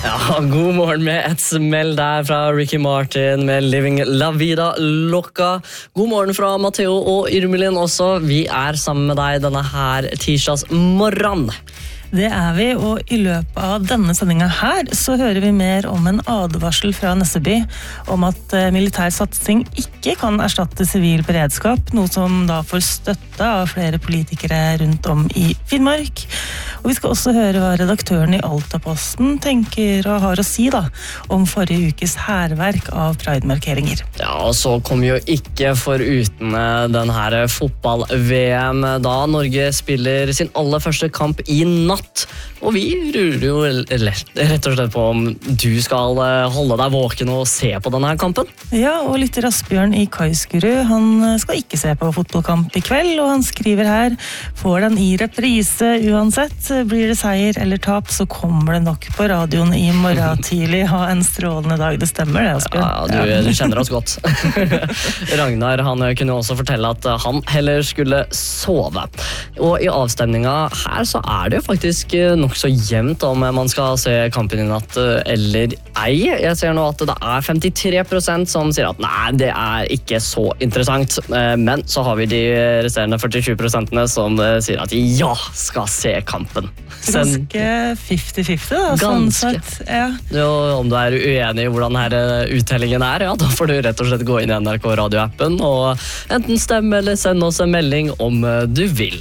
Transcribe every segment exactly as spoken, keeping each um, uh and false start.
Ja, god morgen med et smell der fra Ricky Martin med Living La Vida Loca. God morgen fra Matteo og Irmelin også. Vi er sammen med deg denne her tirsdags morgen. Det er vi, og i løpet av denne sendingen her så hører vi mer om en advarsel fra Nesseby om at militær satsing ikke kan erstatte sivil beredskap, noe som da får støtte av flere politikere rundt om i Finnmark. Og vi skal også høre hva redaktøren i Altaposten tenker og har å si da, om forrige ukes hærverk av Pride-markeringer. Ja, og så kommer jo ikke foruten den her fotball-V M da Norge spiller sin aller første kamp i natt. Og vi rurer jo rett og slett på om du skal holde deg våken og se på denne kampen. Ja, og litt Asbjørn i Kaiskurud, han skal ikke se på fotballkamp i kveld, og han skriver her, får den i reprise uansett, blir det seier eller tap, så kommer det nok på radioen i morgen tidlig. Ha en strålende dag, det stemmer det, Asbjørn? Ja, du, du kjenner oss godt. Ragnar, han kunne også fortelle at han heller skulle sove. Og i avstemningen her så er det jo faktisk nok så jevnt om man skal se kampen i natt eller ei. Jeg ser nå at det er femtitre prosent som sier at nei, det er ikke så interessant. Men så har vi de resterende førtisju prosentene som sier at ja, skal se kampen. Ganske fifty-fifty da, sånn sett. Ja. Jo, om du er uenig i hvordan denne uttellingen er, ja, da får du rett og slett gå inn i N R K radioappen og enten stemme eller sende oss en melding om du vil.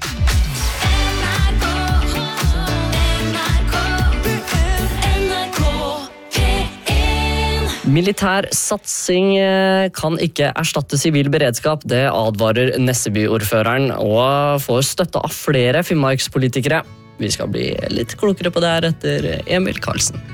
Militær satsing kan ikke erstatte sivil beredskap, det advarer Nesseby-ordføreren og får støtte av flere Finnmarkspolitikere. Vi skal bli litt klokere på det her etter Emil Karlsen.